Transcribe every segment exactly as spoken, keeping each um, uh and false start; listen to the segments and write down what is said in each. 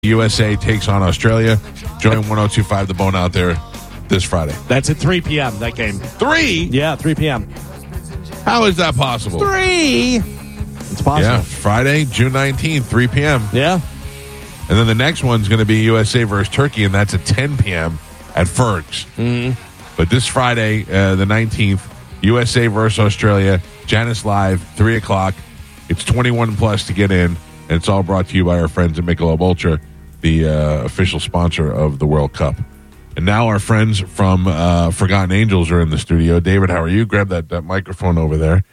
U S A takes on Australia. Join one oh two point five The Bone out there this Friday. That's at three p.m., that game. Three? Yeah, three p.m. How is that possible? Three! It's possible. Yeah, Friday, June nineteenth, three p.m. Yeah. And then the next one's going to be U S A versus Turkey, and that's at ten p.m. at Fergs. Mm-hmm. But this Friday, uh, the nineteenth, U S A versus Australia, Janice Live, three o'clock. It's twenty-one plus to get in, and it's all brought to you by our friends at Michelob Ultra, the uh, official sponsor of the World Cup. And now our friends from uh, Forgotten Angels are in the studio. David, how are you? Grab that, that microphone over there.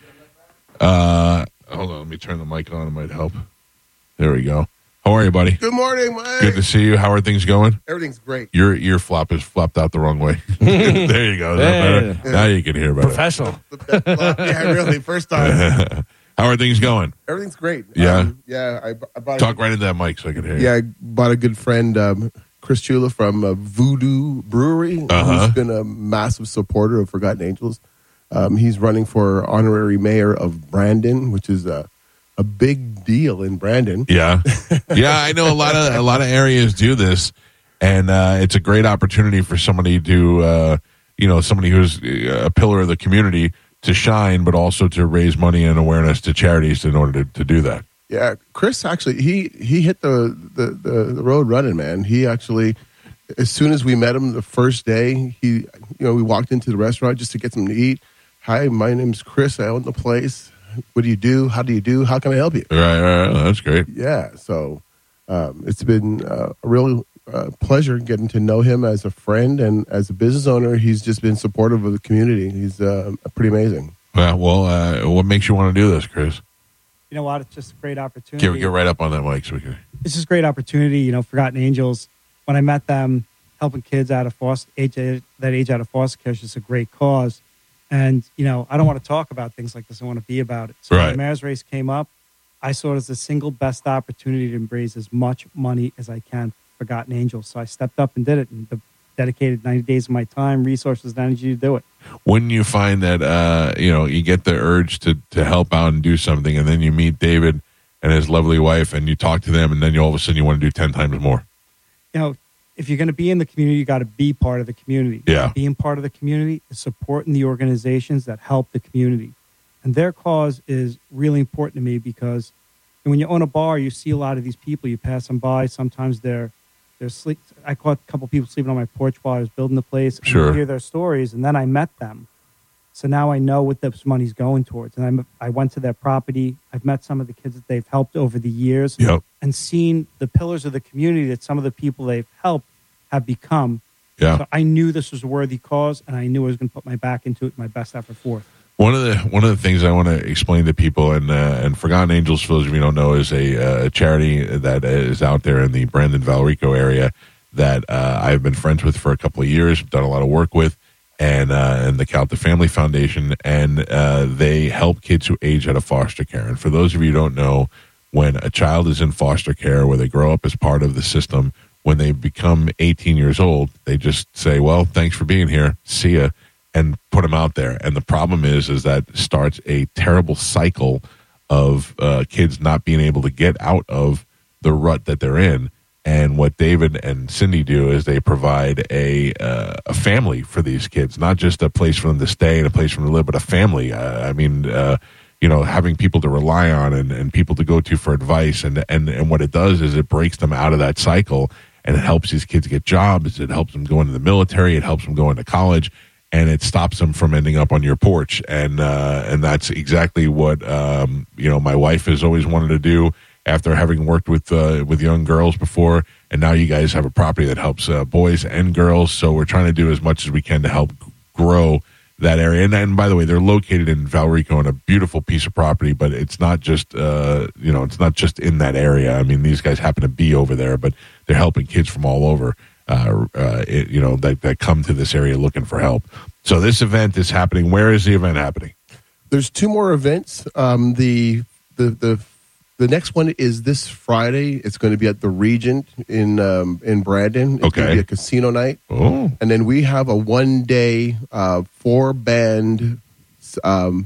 Uh, hold on, let me turn the mic on. It might help. There we go. How are you, buddy? Good morning, Mike. Good to see you. How are things going? Everything's great. Your ear flop is flopped out the wrong way. There you go. Is that better? Yeah. Now you can hear better. Professional. Yeah, really. First time. How are things going? Everything's great. Yeah? Um, yeah. I, I bought Talk right into that mic so I can hear you. Yeah, I bought a good friend, um, Chris Chula from uh, Voodoo Brewery, Uh-huh. who's been a massive supporter of Forgotten Angels. Um, he's running for honorary mayor of Brandon, which is a, a big deal in Brandon. Yeah. Yeah, I know a lot of a lot of areas do this, and uh, it's a great opportunity for somebody to, uh, you know, somebody who's a pillar of the community to shine, but also to raise money and awareness to charities in order to, to do that. Yeah, Chris actually he he hit the, the, the, the road running, man. He actually, as soon as we met him the first day, he you know we walked into the restaurant just to get something to eat. Hi, my name's Chris. I own the place. What do you do? How do you do? How can I help you? Right, right, right. That's great. Yeah, so um, it's been uh, a real uh, pleasure getting to know him as a friend and as a business owner. He's just been supportive of the community. He's uh, pretty amazing. Well, well, uh, what makes you want to do this, Chris? You know what? It's just a great opportunity. Get, get right up on that mic so we can. It's just a great opportunity. You know, Forgotten Angels, when I met them, helping kids out of foster age, that age out of foster care is just a great cause. And, you know, I don't want to talk about things like this. I want to be about it. So Right. when the mayor's race came up, I saw it as the single best opportunity to raise as much money as I can for Forgotten Angels. So I stepped up and did it and dedicated ninety days of my time, resources, and energy to do it. Wouldn't you find that, uh, you know, you get the urge to, to help out and do something, and then you meet David and his lovely wife, and you talk to them, and then you all of a sudden you want to do ten times more? You know, if you're going to be in the community, you got to be part of the community. Yeah. Being part of the community is supporting the organizations that help the community. And their cause is really important to me because when you own a bar, you see a lot of these people. You pass them by. Sometimes they're, they're sleep. I caught a couple people sleeping on my porch while I was building the place. And Sure. I hear their stories, and then I met them. So now I know what this money's going towards. And I'm, I went to their property. I've met some of the kids that they've helped over the years. Yep. And seen the pillars of the community that some of the people they've helped have become. Yeah. So I knew this was a worthy cause, and I knew I was going to put my back into it, my best effort forth. One of the one of the things I want to explain to people, and uh, and Forgotten Angels, for those of you who don't know, is a uh, charity that is out there in the Brandon Valrico area that uh, I've been friends with for a couple of years, done a lot of work with, and uh, and the Calta Family Foundation, and uh, they help kids who age out of foster care. And for those of you who don't know, when a child is in foster care, where they grow up as part of the system, when they become eighteen years old, they just say, well, thanks for being here, see ya, and put them out there. And the problem is, is that starts a terrible cycle of uh, kids not being able to get out of the rut that they're in. And what David and Cindy do is they provide a uh, a family for these kids, not just a place for them to stay and a place for them to live, but a family. Uh, I mean, uh, you know, having people to rely on and, and people to go to for advice. And, and, and what it does is it breaks them out of that cycle, and it helps these kids get jobs. It helps them go into the military. It helps them go into college. And it stops them from ending up on your porch. And uh, and that's exactly what, um, you know, my wife has always wanted to do after having worked with uh, with young girls before. And now you guys have a property that helps uh, boys and girls. So we're trying to do as much as we can to help grow that area. And, and by the way, they're located in Valrico on a beautiful piece of property, but it's not just, uh, you know, it's not just in that area. I mean, these guys happen to be over there, but they're helping kids from all over. Uh, uh, it, you know, that, that come to this area looking for help. So this event is happening. Where is the event happening? There's two more events. Um, the the the the next one is this Friday. It's going to be at the Regent in um, in Brandon. It's Okay. going to be a casino night. Oh, And then we have a one day uh, four band um,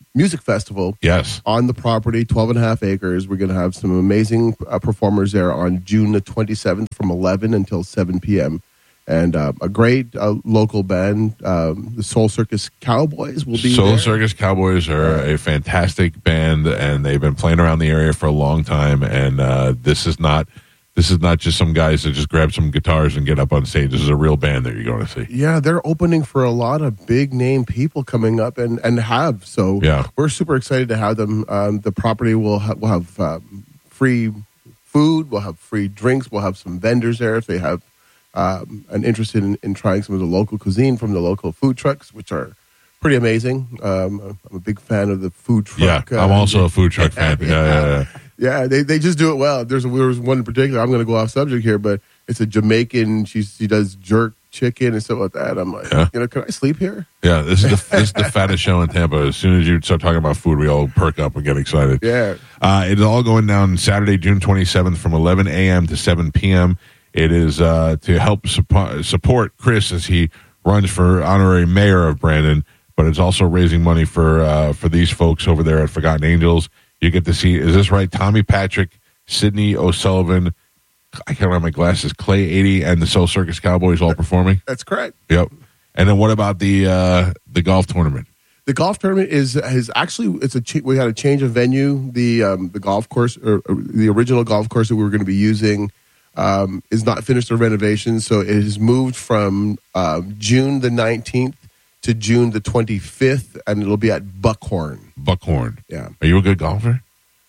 music festival. Yes. On the property, twelve and a half acres. We're going to have some amazing uh, performers there on June the twenty-seventh from eleven until seven p.m. And uh, a great uh, local band, um, the Soul Circus Cowboys, will be Soul there. Circus Cowboys are a fantastic band, and they've been playing around the area for a long time. And uh, this is not this is not just some guys that just grab some guitars and get up on stage. This is a real band that you're going to see. Yeah, they're opening for a lot of big name people coming up and, and have. So yeah. We're super excited to have them. Um, the property will ha- will have um, free food. We'll have free drinks. We'll have some vendors there if they have um, an interest in, in trying some of the local cuisine from the local food trucks, which are pretty amazing. Um, I'm a big fan of the food truck. Yeah, I'm uh, also a food truck fan. Yeah, yeah, yeah. Yeah, they, they just do it well. There's a, there was one in particular. I'm going to go off subject here, but it's a Jamaican. She she does jerk chicken and stuff like that. I'm like, yeah. you know, can I sleep here? Yeah, this is the this is the fattest show in Tampa. As soon as you start talking about food, we all perk up and get excited. Yeah, uh, it's all going down Saturday, June twenty-seventh, from eleven a.m. to seven p.m. It is uh, to help support, support Chris as he runs for honorary mayor of Brandon, but it's also raising money for uh, for these folks over there at Forgotten Angels. You get to see, is this right? Tommy Patrick, Sydney O'Sullivan, I can't remember my glasses, Clay eighty, and the Soul Circus Cowboys all performing? That's correct. Yep. And then what about the uh, the golf tournament? The golf tournament is is actually, it's a ch- we had a change of venue. The um, the golf course, or, or the original golf course that we were going to be using um, is not finished the renovation, so it has moved from um, June the nineteenth to June the twenty-fifth, and it'll be at Buckhorn. Buckhorn. Yeah. Are you a good golfer?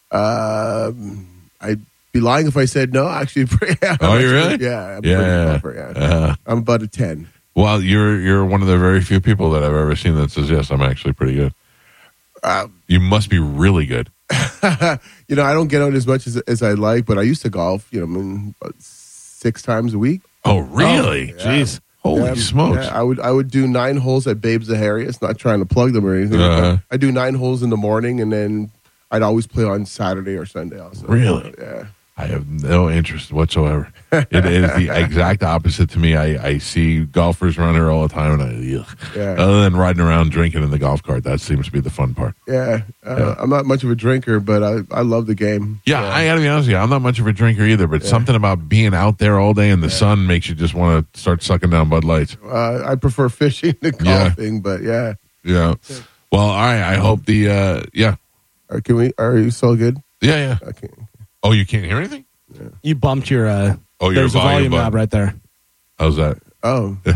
Um, I'd be lying if I said no. Actually, yeah, oh, you really? Yeah, I'm yeah. a pretty good golfer. Yeah, uh, I'm about a ten. Well, you're you're one of the very few people that I've ever seen that says yes, I'm actually pretty good. Uh, you must be really good. You know, I don't get out as much as as I like, but I used to golf. You know, I mean, about six times a week. Oh, really? Oh, yeah. Jeez. Holy yeah, smokes! Yeah, I would I would do nine holes at Babe Zaharias. Not trying to plug them or anything. Uh-huh. I do nine holes in the morning, and then I'd always play on Saturday or Sunday. Also, really? Yeah. I have no interest whatsoever. It is the exact opposite to me. I, I see golfers around here all the time, and I, ugh. Yeah. Other than riding around drinking in the golf cart, that seems to be the fun part. Yeah, uh, yeah. I'm not much of a drinker, but I, I love the game. Yeah, yeah, I got to be honest with you. I'm not much of a drinker either, but yeah. something about being out there all day in the yeah. sun makes you just want to start sucking down Bud Lights. Uh, I prefer fishing to golfing, yeah. but yeah. Yeah. Well, all right. I hope the, uh, yeah. Are, can we, are you still good? Yeah, yeah. Okay. Oh, you can't hear anything? Yeah. You bumped your. Uh, oh, your there's volume, a volume knob right there. How's that? Oh. uh,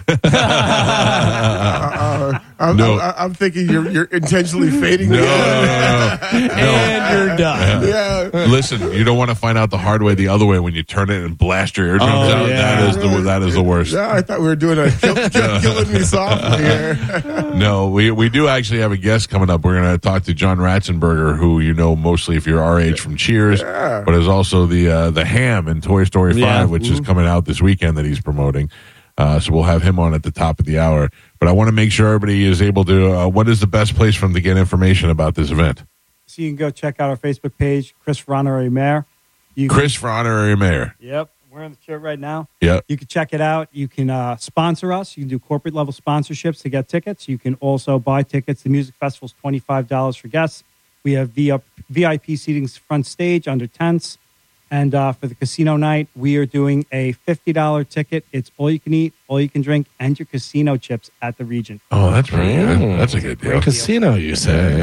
uh, I'm, no. I'm, I'm thinking you're you're intentionally fading. No, me no, no, no. And you're done. Yeah. yeah. Listen, you don't want to find out the hard way the other way when you turn it and blast your eardrums oh, out. Yeah. That is the that is the worst. Yeah, I thought we were doing a kill, kill, killing me softly here. No, we we do actually have a guest coming up. We're going to talk to John Ratzenberger, who you know mostly if you're our age from Cheers, yeah. but is also the uh, the ham in Toy Story five, yeah. which mm-hmm. is coming out this weekend that he's promoting. Uh, so we'll have him on at the top of the hour. But I want to make sure everybody is able to, uh, what is the best place for them to get information about this event? So you can go check out our Facebook page, Chris for Honorary Mayor. You Chris can, for Honorary Mayor. Yep. We're in the shirt right now. Yep. You can check it out. You can uh, sponsor us. You can do corporate level sponsorships to get tickets. You can also buy tickets. The music festival is twenty-five dollars for guests. We have V I P seating front stage under tents. And uh, for the casino night, we are doing a fifty dollars ticket. It's all you can eat, all you can drink, and your casino chips at the Regent. Oh, that's pretty mm. good. That's a good deal. Casino, you say.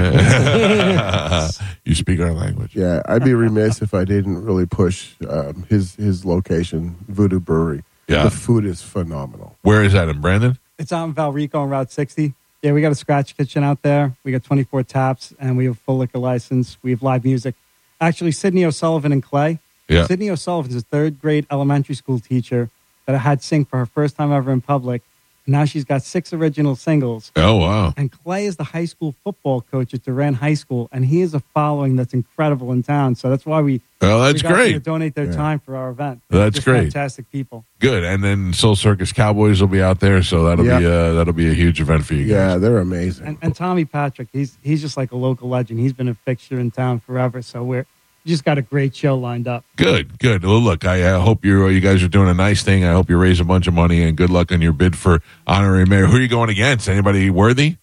Yeah. You speak our language. Yeah, I'd be remiss if I didn't really push um, his his location, Voodoo Brewery. Yeah. The food is phenomenal. Where is that, in Brandon? It's out in Valrico on Route sixty. Yeah, we got a scratch kitchen out there. We got twenty-four taps, and we have full liquor license. We have live music. Actually, Sydney O'Sullivan and Clay. Yeah. Sydney O'Sullivan's a third grade elementary school teacher that I had sing for her first time ever in public. And now she's got six original singles. Oh, wow. And Clay is the high school football coach at Durant High School, and he has a following that's incredible in town. So that's why we, oh, that's we got great. them to donate their yeah. time for our event. They're That's just great. Fantastic people. Good. And then Soul Circus Cowboys will be out there, so that'll Yep. be uh, that'll be a huge event for you guys. Yeah, they're amazing. And, and Tommy Patrick, he's he's just like a local legend. He's been a fixture in town forever. So we're we just got a great show lined up. Good, good. Well, look, I, I hope you you guys are doing a nice thing. I hope you raise a bunch of money, and good luck on your bid for honorary mayor. Who are you going against? Anybody worthy?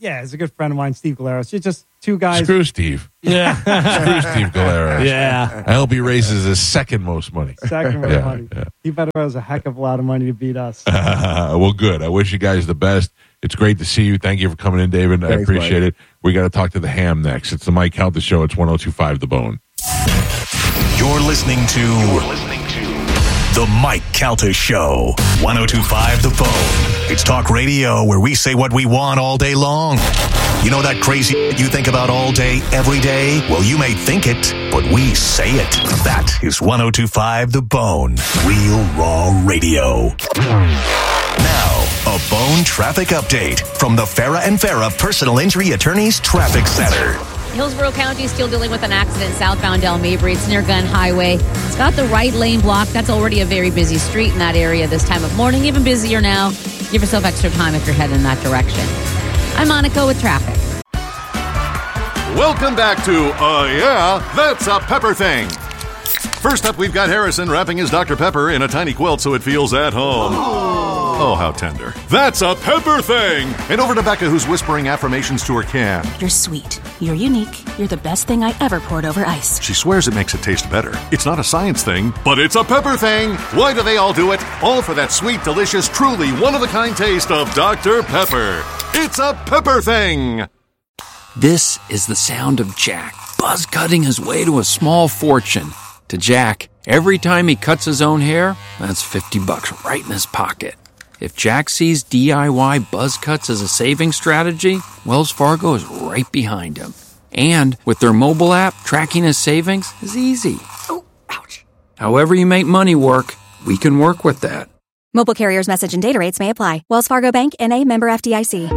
Yeah, it's a good friend of mine, Steve Galeras. It's just two guys. Screw Steve. Yeah. Screw Steve Galeras. Yeah. I hope he raises his second most money. Second most Yeah, money. yeah. He better has a heck of a lot of money to beat us. Well, good. I wish you guys the best. It's great to see you. Thank you for coming in, David. I Thanks, appreciate Mike. it. We got to talk to the ham next. It's the Mike Calta Show. It's one oh two point five The Bone. You're listening to You're listening to The Mike Calta Show. one oh two point five The Bone. It's talk radio where we say what we want all day long. You know that crazy you think about all day, every day? Well, you may think it, but we say it. That is one oh two point five The Bone. Real raw radio. Now, a Bone traffic update from the Farah and Farah Personal Injury Attorneys Traffic Center. Hillsborough County is still dealing with an accident southbound Del Mabry. It's near Gun Highway. It's got the right lane blocked. That's already a very busy street in that area this time of morning. Even busier now. Give yourself extra time if you're heading in that direction. I'm Monica with traffic. Welcome back to Uh Yeah, That's a Pepper Thing. First up, we've got Harrison wrapping his Doctor Pepper in a tiny quilt so it feels at home. Oh, how tender. That's a Pepper Thing! And over to Becca, who's whispering affirmations to her can. You're sweet. You're unique. You're the best thing I ever poured over ice. She swears it makes it taste better. It's not a science thing, but it's a pepper thing. Why do they all do it? All for that sweet, delicious, truly one-of-a-kind taste of Doctor Pepper. It's a Pepper Thing! This is the sound of Jack, buzz cutting his way to a small fortune. To Jack, every time he cuts his own hair, that's fifty bucks right in his pocket. If Jack sees D I Y buzz cuts as a saving strategy, Wells Fargo is right behind him. And with their mobile app, tracking his savings is easy. Oh, ouch. However you make money work, we can work with that. Mobile carriers' message and data rates may apply. Wells Fargo Bank, N A, member F D I C.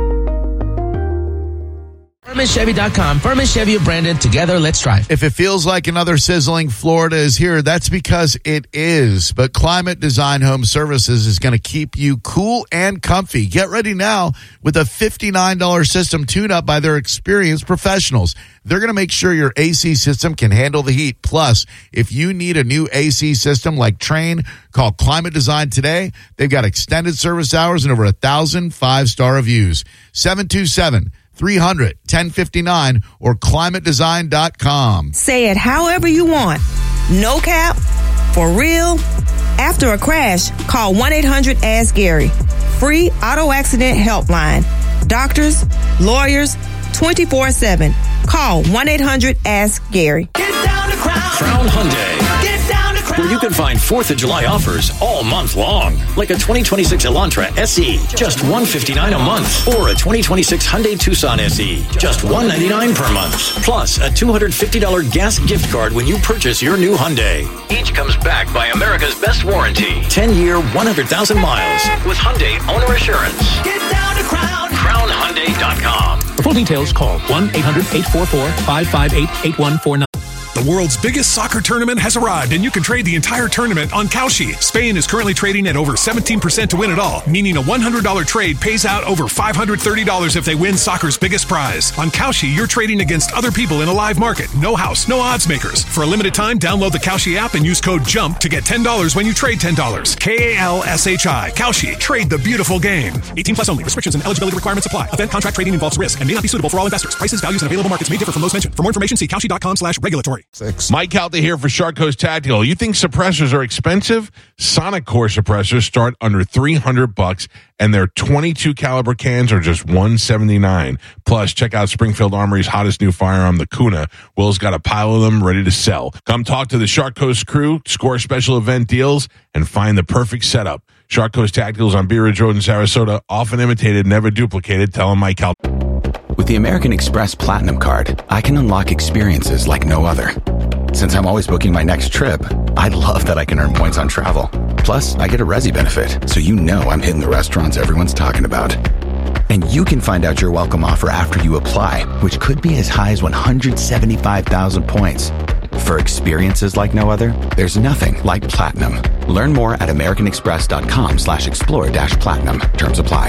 Furman Chevy dot com. Furman Chevy of Brandon. Together, let's drive. If it feels like another sizzling Florida is here, that's because it is. But Climate Design Home Services is going to keep you cool and comfy. Get ready now with a fifty-nine dollars system tune-up by their experienced professionals. They're going to make sure your A C system can handle the heat. Plus, if you need a new A C system like Train, call Climate Design today. They've got extended service hours and over a thousand five-star reviews. seven two seven, three hundred, ten fifty-nine or climate design dot com. Say it however you want. No cap, for real. After a crash, call one eight hundred ask Gary. Free auto accident helpline. Doctors, lawyers, twenty-four seven. Call one eight hundred ask Gary. Get down to Crown. Crown Hyundai. Get down to Crown. Where you can find fourth of July offers all month long. Like a twenty twenty-six Elantra S E, just one hundred fifty-nine dollars a month. Or a twenty twenty-six Hyundai Tucson S E, just one hundred ninety-nine dollars per month. Plus a two hundred fifty dollars gas gift card when you purchase your new Hyundai. Each comes backed by America's best warranty. ten-year, one hundred thousand miles with Hyundai Owner Assurance. Get down to Crown. crown hyundai dot com. For full details, call one eight hundred eight four four five five eight eight one four nine. The world's biggest soccer tournament has arrived, and you can trade the entire tournament on Kalshi. Spain is currently trading at over seventeen percent to win it all, meaning a one hundred dollars trade pays out over five hundred thirty dollars if they win soccer's biggest prize. On Kalshi, you're trading against other people in a live market. No house, no odds makers. For a limited time, download the Kalshi app and use code JUMP to get ten dollars when you trade ten dollars. K A L S H I. Kalshi. Trade the beautiful game. eighteen plus only. Restrictions and eligibility requirements apply. Event contract trading involves risk and may not be suitable for all investors. Prices, values, and available markets may differ from those mentioned. For more information, see kalshi dot com slash regulatory. Six. Mike Calta here for Shark Coast Tactical. You think suppressors are expensive? Sonic Core suppressors start under three hundred bucks, and their twenty-two caliber cans are just one seventy-nine. Plus, check out Springfield Armory's hottest new firearm, the Kuna. Will's got a pile of them ready to sell. Come talk to the Shark Coast crew, score special event deals, and find the perfect setup. Shark Coast Tacticals on Bee Ridge Road in Sarasota, often imitated, never duplicated. Tell them Mike Calta. With the American Express Platinum Card, I can unlock experiences like no other. Since I'm always booking my next trip, I love that I can earn points on travel. Plus, I get a Resi benefit, so you know I'm hitting the restaurants everyone's talking about. And you can find out your welcome offer after you apply, which could be as high as one hundred seventy-five thousand points. For experiences like no other, there's nothing like Platinum. Learn more at americanexpress.com slash explore dash platinum. Terms apply.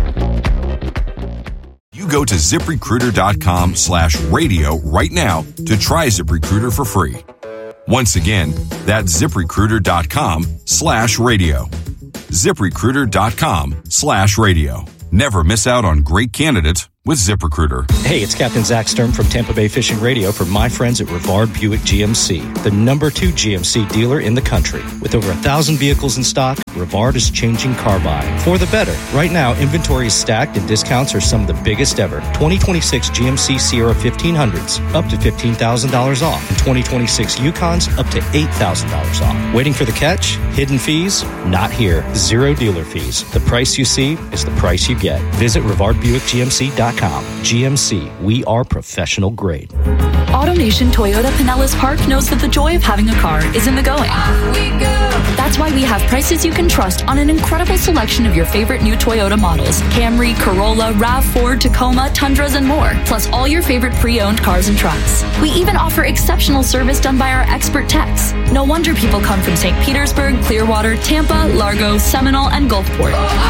You go to ZipRecruiter.com slash radio right now to try ZipRecruiter for free. Once again, that's ZipRecruiter.com slash radio. ZipRecruiter.com slash radio. Never miss out on great candidates with ZipRecruiter. Hey, it's Captain Zach Sturm from Tampa Bay Fishing Radio for my friends at Rivard Buick G M C, the number two G M C dealer in the country. With over a thousand vehicles in stock, Rivard is changing car buying for the better. Right now, inventory is stacked and discounts are some of the biggest ever. twenty twenty-six G M C Sierra fifteen hundreds, up to fifteen thousand dollars off. And twenty twenty-six Yukons, up to eight thousand dollars off. Waiting for the catch? Hidden fees? Not here. Zero dealer fees. The price you see is the price you get. Visit Rivard Buick G M C dot com. G M C, we are professional grade. AutoNation Toyota Pinellas Park knows that the joy of having a car is in the going. That's why we have prices you can trust on an incredible selection of your favorite new Toyota models. Camry, Corolla, RAV four, Tacoma, Tundras, and more. Plus all your favorite pre-owned cars and trucks. We even offer exceptional service done by our expert techs. No wonder people come from Saint Petersburg, Clearwater, Tampa, Largo, Seminole, and Gulfport.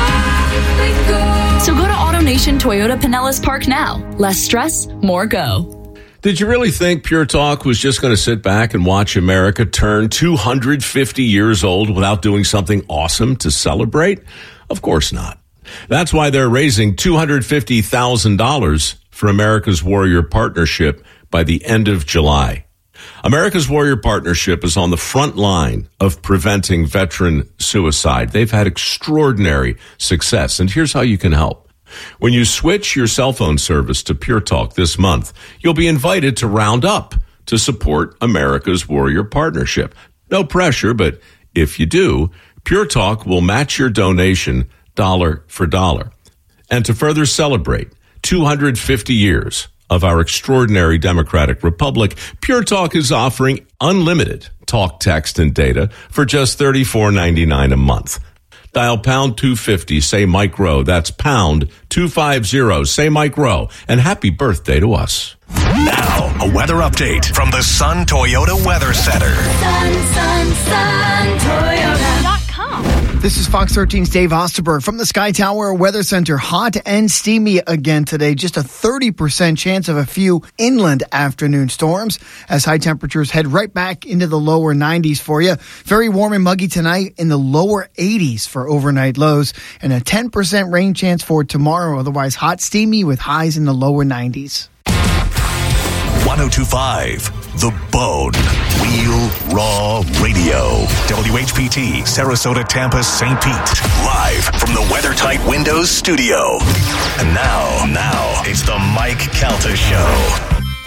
So go to AutoNation Toyota Pinellas Park now. Less stress, more go. Did you really think Pure Talk was just going to sit back and watch America turn two hundred fifty years old without doing something awesome to celebrate? Of course not. That's why they're raising two hundred fifty thousand dollars for America's Warrior Partnership by the end of July. America's Warrior Partnership is on the front line of preventing veteran suicide. They've had extraordinary success, and here's how you can help. When you switch your cell phone service to Pure Talk this month, you'll be invited to round up to support America's Warrior Partnership. No pressure, but if you do, Pure Talk will match your donation dollar for dollar. And to further celebrate two hundred fifty years of our extraordinary democratic republic, Pure Talk is offering unlimited talk, text, and data for just thirty-four ninety-nine a month. Dial pound two fifty, say Mike Rowe. That's pound two fifty, say Mike Rowe. And happy birthday to us. Now, a weather update from the Sun Toyota Weather Center. Sun, sun, sun, Toyota dot com. This is Fox thirteen's Dave Osterberg from the Sky Tower Weather Center. Hot and steamy again today. Just a thirty percent chance of a few inland afternoon storms as high temperatures head right back into the lower nineties for you. Very warm and muggy tonight in the lower eighties for overnight lows and a ten percent rain chance for tomorrow. Otherwise hot, steamy with highs in the lower nineties. one oh two point five The Bone. Real Raw Radio. W H P T, Sarasota, Tampa, Saint Pete. Live from the WeatherTight Windows studio. And now, now, it's the Mike Calta Show.